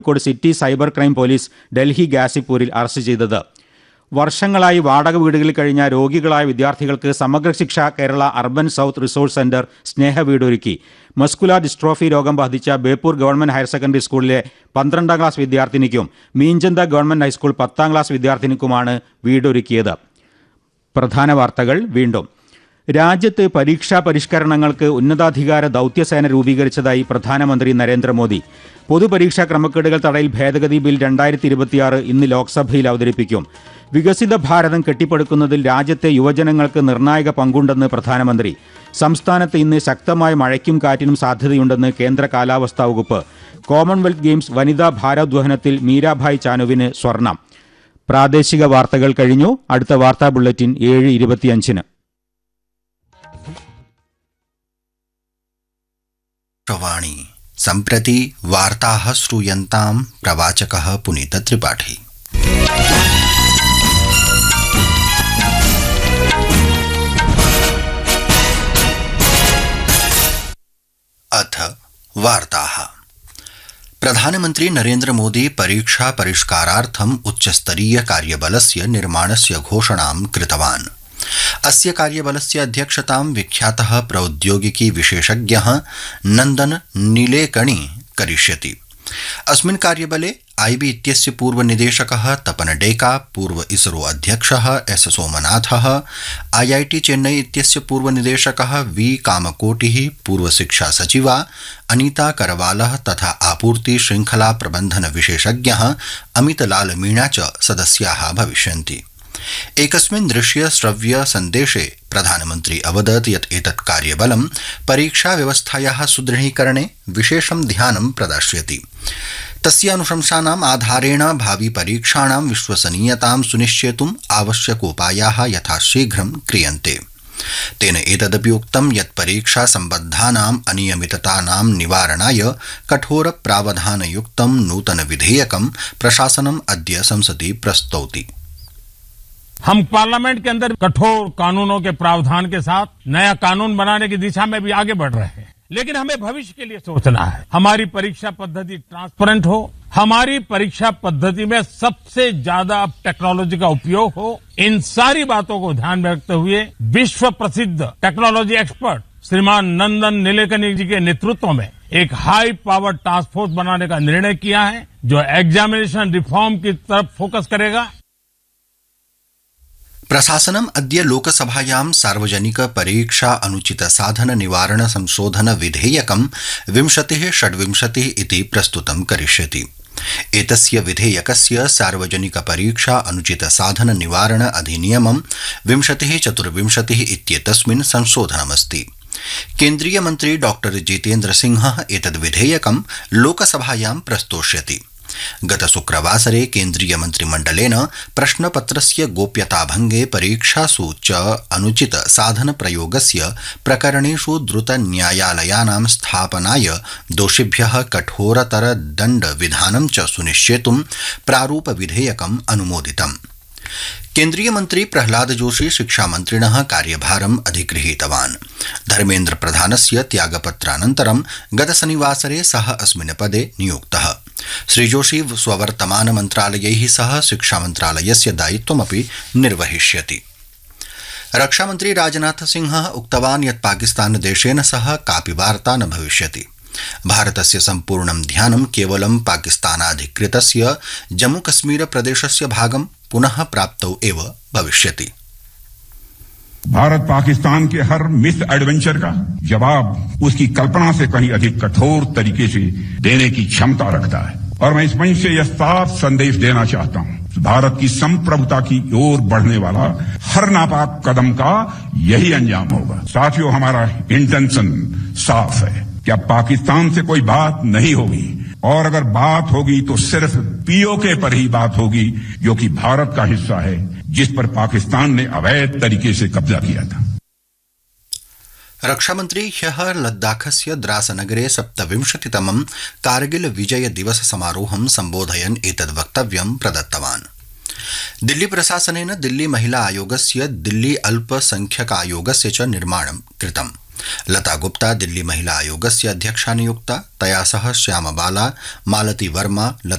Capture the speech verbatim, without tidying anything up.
Kozhikode city cyber crime police Delhi ഗാസിപ്പൂരിൽ arrest ചെയ്തത്. വർഷങ്ങളായി വാടക വീടുകളിൽ കഴിഞ്ഞ രോഗികളായ വിദ്യാർത്ഥികൾക്ക് സമഗ്ര ശിക്ഷ Kerala urban south resource centre സ്നേഹ വീടൊരുക്കി. മസ്കുലാർ ഡിസ്ട്രോഫി രോഗം ബാധിച്ച ബേപ്പൂർ ഗവൺമെന്റ് ഹയർ സെക്കൻഡറി സ്കൂളിലെ പന്ത്രണ്ടാം ക്ലാസ് വിദ്യാർത്ഥിനിക്കും മീഞ്ചന്ത ഗവൺമെന്റ് ഹൈസ്കൂൾ പത്താം ക്ലാസ് വിദ്യാർത്ഥിനിക്കുമാണ് വീടൊരുക്കിയത്. പ്രധാന വാർത്തകൾ വീണ്ടും. രാജ്യത്ത് പരീക്ഷാ പരിഷ്കരണങ്ങൾക്ക് ഉന്നതാധികാര ദൗത്യസേന രൂപീകരിച്ചതായി പ്രധാനമന്ത്രി നരേന്ദ്രമോദി. പൊതുപരീക്ഷാ ക്രമക്കേടുകൾ തടയൽ ഭേദഗതി ബിൽ രണ്ടായിരത്തി ഇരുപത്തിയാറ് ഇന്ന് ലോക്സഭയിൽ അവതരിപ്പിക്കും. വികസിത ഭാരതം കെട്ടിപ്പടുക്കുന്നതിൽ രാജ്യത്തെ യുവജനങ്ങൾക്ക് നിർണായക പങ്കുണ്ടെന്ന് പ്രധാനമന്ത്രി. സംസ്ഥാനത്ത് ഇന്ന് ശക്തമായ മഴയ്ക്കും കാറ്റിനും സാധ്യതയുണ്ടെന്ന് കേന്ദ്ര കാലാവസ്ഥാ വകുപ്പ്. കോമൺവെൽത്ത് ഗെയിംസ് വനിതാ ഭാരോദ്വഹനത്തിൽ മീരാഭായ് ചാനുവിന് സ്വർണം. പ്രാദേശിക വാർത്തകൾ കഴിഞ്ഞു. അടുത്ത വാർത്താ ബുള്ളറ്റിൻ ഏഴ് ഇരുപത്തിയഞ്ചിന്. वाणी सम्प्रति वार्ताः श्रूयन्तां प्रवाचकः पुनीत त्रिपाठी. अथ वार्ताः. प्रधानमन्त्री नरेन्द्र मोदी परीक्षा परिष्कारार्थम् उच्चस्तरीय कार्यबलस्य निर्माणस्य घोषणां कृतवान्. अस्य कार्यबलस्य अध्यक्षतां विख्यातः प्रौद्योगिकी विशेषज्ञः नन्दन नीलेकणी करिष्यति. अस्मिन् कार्यबले आईबी इत्यस्य पूर्वनिदेशकः तपन डेका, पूर्व इसरो अध्यक्षः एस सोमनाथः, आईआईटी चेन्नई इत्यस्य पूर्वनिदेशकः वी कामकोटिः, पूर्वशिक्षा सचिवा अनीता करवालः तथा आपूर्ति श्रृंखला प्रबन्धन विशेषज्ञः अमितलाल मीणा च सदस्याः भविष्यन्ति. एकस्मिन् दृश्य श्रव्य सन्देशे प्रधानमन्त्री अवदत् यत् एतत् कार्यबलं परीक्षा व्यवस्थायाः सुदृढीकरणे विशेषं ध्यानं प्रदास्यति. तस्य अनुशंसानाम् आधारेण भावि परीक्षाणां विश्वसनीयतां सुनिश्चेतुम् आवश्यकोपायाः यथाशीघ्रं क्रियन्ते. तेन एतदपि उक्तं यत् परीक्षा सम्बद्धानाम् अनियमिततानां निवारणाय कठोर प्रावधानयुक्तं नूतन विधेयकं प्रशासनम् अद्य संसदि प्रस्तौति. हम पार्लियामेंट के अंदर कठोर कानूनों के प्रावधान के साथ नया कानून बनाने की दिशा में भी आगे बढ़ रहे हैं, लेकिन हमें भविष्य के लिए सोचना है. हमारी परीक्षा पद्धति ट्रांसपेरेंट हो, हमारी परीक्षा पद्धति में सबसे ज्यादा टेक्नोलॉजी का उपयोग हो. इन सारी बातों को ध्यान में रखते हुए विश्व प्रसिद्ध टेक्नोलॉजी एक्सपर्ट श्रीमान नंदन नीलेकनी जी के नेतृत्व में एक हाई पावर टास्क फोर्स बनाने का निर्णय किया है, जो एग्जामिनेशन रिफॉर्म की तरफ फोकस करेगा. प्रशासनम् अद्य लोकसभायां सार्वजनिक परीक्षा अनुचित साधन निवारण संशोधन विधेयकं विंशतिः षड्विंशतिः इति प्रस्तुतं करिष्यति. एतस्य विधेयकस्य सार्वजनिक परीक्षा अनुचित साधन निवारण अधिनियमं विंशतिः चतुर्विंशतिः इत्येतस्मिन् संशोधनमस्ति. केन्द्रीय मन्त्री डॉक्टर जितेन्द्र सिंहः एतद् विधेयकं लोकसभायां प्रस्तोष्यति. गत शुक्रवासरे केन्द्रीय मन्त्रिमण्डलेन प्रश्नपत्रस्य गोप्यताभंगे परीक्षासु च अनुचित साधन प्रयोगस्य प्रकरणेषु द्रुत न्यायालयानां स्थापनाय दोषिभ्यः कठोरतर दण्ड विधानं च सुनिश्चेतुं प्रारूप विधेयकम् अनुमोदितम्. केन्द्रीय मन्त्री प्रह्लाद जोशी शिक्षामन्त्रिणः कार्यभारम् अधिगृहीतवान्. धर्मेन्द्र प्रधानस्य त्यागपत्रानन्तरं गतशनिवासरे सः अस्मिन् पदे नियुक्तः. श्रीजोशी स्ववर्तमान मन्त्रालयैः सह शिक्षामन्त्रालयस्य दायित्वमपि निर्वहिष्यति. रक्षामन्त्री राजनाथ सिंहः उक्तवान् यत् पाकिस्तान देशेन सह कापि वार्ता न भविष्यति. भारतस्य सम्पूर्णं ध्यानं केवलं पाकिस्तानाधिकृतस्य जम्मूकश्मीर प्रदेशस्य भागं पुनः प्राप्तौ एव भविष्यति. भारत पाकिस्तान के हर मिस एडवेंचर का जवाब उसकी कल्पना से कहीं अधिक कठोर तरीके से देने की क्षमता रखता है, और मैं इस मंच से यह साफ संदेश देना चाहता हूं, भारत की संप्रभुता की ओर बढ़ने वाला हर नापाक कदम का यही अंजाम होगा. साथियों, हमारा इंटेंशन साफ है कि अब पाकिस्तान से कोई बात नहीं होगी, और अगर बात होगी तो सिर्फ पीओके पर ही बात होगी, जो कि भारत का हिस्सा है, जिस पर पाकिस्तान ने अवैध तरीके से कब्जा किया था. रक्षामन्त्री ह्यः लद्दाखस्य द्रासनगरे सप्तविंशतितमं कारगिल विजय दिवस समारोहं सम्बोधयन् एतद् वक्तव्यं प्रदत्तवान्. दिल्ली प्रशासनेन दिल्ली महिला आयोगस्य दिल्ली अल्पसंख्यकायोगस्य च निर्माणं कृतम्. लता गुप्ता दिल्ली महिला आयोगस्य अध्यक्षा नियुक्ता, तया सह श्यामबाला, मालती वर्मा,